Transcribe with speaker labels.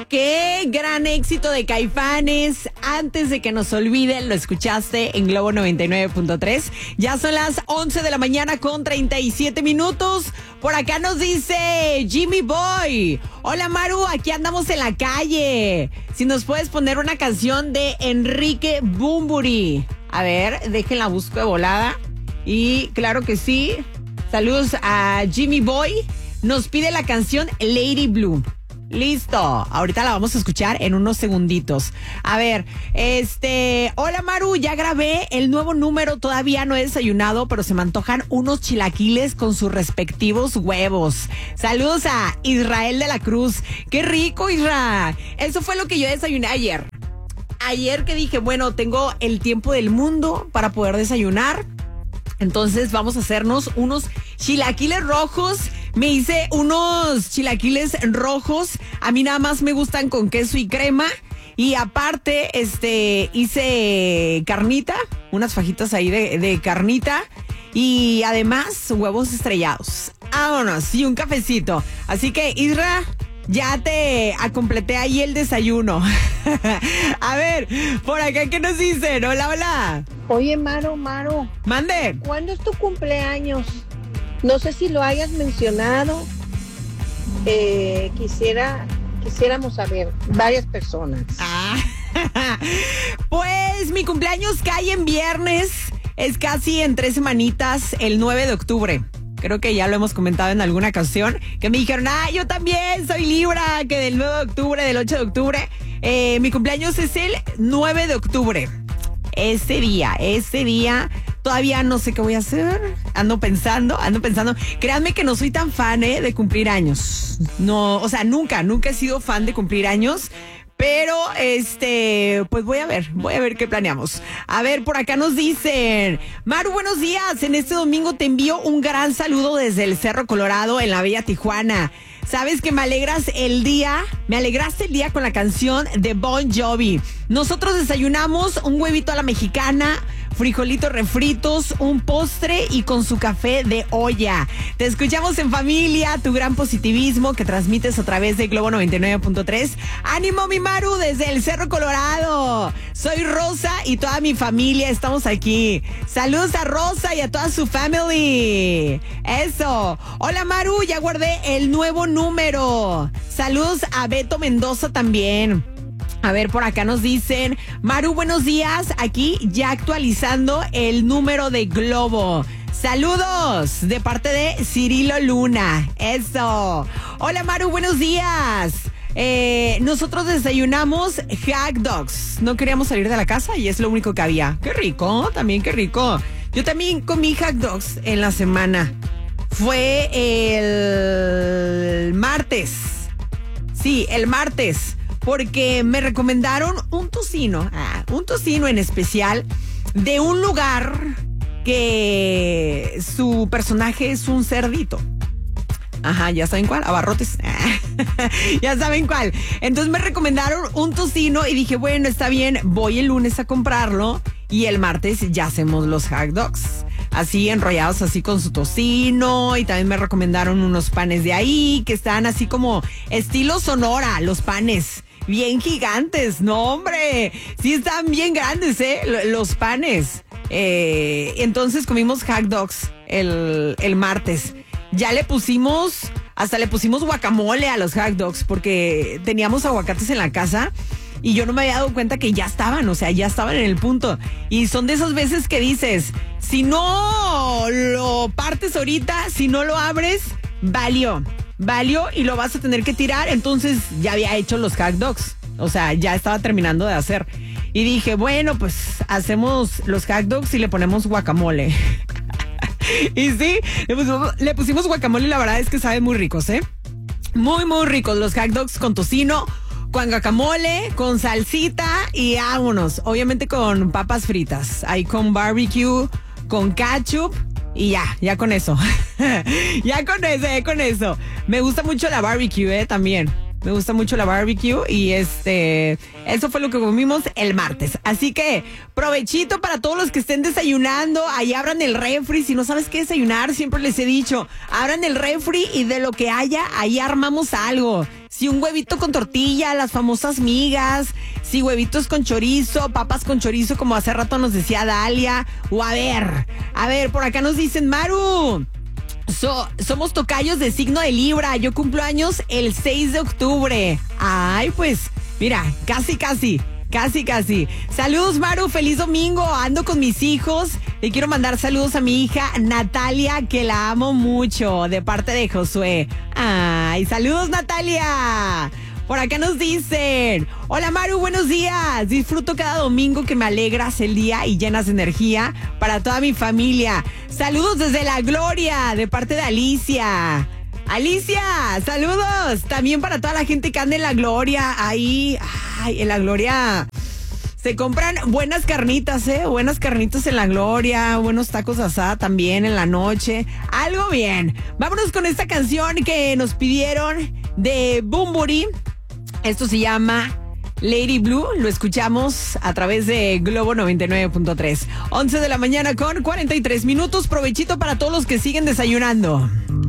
Speaker 1: qué gran éxito de Caifanes. Antes de que nos olviden, lo escuchaste en Globo 99.3. Ya son las 11 de la mañana con 37 minutos. Por acá nos dice Jimmy Boy. Hola Maru, aquí andamos en la calle. Si nos puedes poner una canción de Enrique Bunbury. A ver, déjenla busco de volada. Y claro que sí. Saludos a Jimmy Boy. Nos pide la canción Lady Blue. Listo, ahorita la vamos a escuchar en unos segunditos. A ver, hola Maru, ya grabé el nuevo número, todavía no he desayunado, pero se me antojan unos chilaquiles con sus respectivos huevos. Saludos a Israel de la Cruz. ¡Qué rico, Isra! Eso fue lo que yo desayuné ayer. Ayer que dije, bueno, tengo el tiempo del mundo para poder desayunar. Entonces vamos a hacernos unos chilaquiles rojos. Me hice unos chilaquiles rojos. A mí nada más me gustan con queso y crema. Y aparte, hice carnita, unas fajitas ahí de carnita. Y además, huevos estrellados. Vámonos, y un cafecito. Así que, Isra, ya te completé ahí el desayuno. A ver, por acá, ¿qué nos dicen? Hola, hola.
Speaker 2: Oye, Maru.
Speaker 1: Mande.
Speaker 2: ¿Cuándo es tu cumpleaños? No sé si lo hayas mencionado. Quisiéramos saber, varias personas.
Speaker 1: Pues mi cumpleaños cae en viernes. Es casi en 3 semanitas, el 9 de octubre. Creo que ya lo hemos comentado en alguna ocasión, que me dijeron, yo también soy Libra, que del 9 de octubre, del 8 de octubre. Mi cumpleaños es el 9 de octubre. Ese día, todavía no sé qué voy a hacer. Ando pensando. Créanme que no soy tan fan, de cumplir años. No, o sea, nunca he sido fan de cumplir años. Pero, pues voy a ver qué planeamos. A ver, por acá nos dicen, Maru, buenos días. En este domingo te envío un gran saludo desde el Cerro Colorado en la bella Tijuana. Sabes que me alegraste el día con la canción de Bon Jovi. Nosotros desayunamos un huevito a la mexicana, frijolitos refritos, un postre y con su café de olla. Te escuchamos en familia, tu gran positivismo que transmites a través de Globo 99.3. ¡Ánimo, mi Maru, desde el Cerro Colorado! Soy Rosa y toda mi familia estamos aquí. Saludos a Rosa y a toda su family. Eso. Hola, Maru, ya guardé el nuevo número. Saludos a Beto Mendoza también. A ver, por acá nos dicen, Maru, buenos días, aquí ya actualizando el número de Globo. Saludos de parte de Cirilo Luna. Eso. Hola, Maru, buenos días. Nosotros desayunamos hot dogs. No queríamos salir de la casa y es lo único que había. Qué rico, también qué rico. Yo también comí hot dogs en la semana. Fue el martes. Sí, el martes. Porque me recomendaron un tocino en especial de un lugar que su personaje es un cerdito. Ajá, ¿ya saben cuál? Abarrotes. Ya saben cuál. Entonces me recomendaron un tocino y dije, bueno, está bien, voy el lunes a comprarlo y el martes ya hacemos los hot dogs. Así enrollados así con su tocino, y también me recomendaron unos panes de ahí que están así como estilo Sonora, los panes. Bien gigantes, no hombre, sí están bien grandes, los panes. Entonces comimos hot dogs el martes. Ya hasta le pusimos guacamole a los hot dogs porque teníamos aguacates en la casa y yo no me había dado cuenta que ya estaban en el punto. Y son de esas veces que dices, si no lo partes ahorita, si no lo abres, valió y lo vas a tener que tirar. Entonces ya había hecho los hot dogs, o sea, ya estaba terminando de hacer. Y dije, bueno, pues hacemos los hot dogs y le ponemos guacamole. Y sí, le pusimos guacamole y la verdad es que saben muy ricos, muy, muy ricos los hot dogs con tocino, con guacamole, con salsita y vámonos. Obviamente con papas fritas, ahí con barbecue, con ketchup. Y ya con eso. ya con eso. Me gusta mucho la barbecue, también. Me gusta mucho la barbecue y eso fue lo que comimos el martes. Así que provechito para todos los que estén desayunando. Ahí abran el refri. Si no sabes qué desayunar, siempre les he dicho, abran el refri y de lo que haya, ahí armamos algo. si un huevito con tortilla, las famosas migas, si huevitos con chorizo, papas con chorizo, como hace rato nos decía Dalia, o a ver, por acá nos dicen, Maru, somos tocayos de signo de Libra, yo cumplo años el 6 de octubre. Ay, pues, mira, casi. Saludos, Maru, feliz domingo. Ando con mis hijos. Le quiero mandar saludos a mi hija Natalia, que la amo mucho, de parte de Josué. Ay, saludos, Natalia. Por acá nos dicen, hola Maru, buenos días. Disfruto cada domingo que me alegras el día y llenas de energía para toda mi familia. Saludos desde La Gloria, de parte de Alicia. Alicia, saludos. También para toda la gente que anda en La Gloria. Ahí, en La Gloria se compran buenas carnitas, buenas carnitas en La Gloria, buenos tacos asada también en la noche. Algo bien. Vámonos con esta canción que nos pidieron de Bunbury. Esto se llama Lady Blue, lo escuchamos a través de Globo 99.3. 11 de la mañana con 43 minutos. Provechito para todos los que siguen desayunando.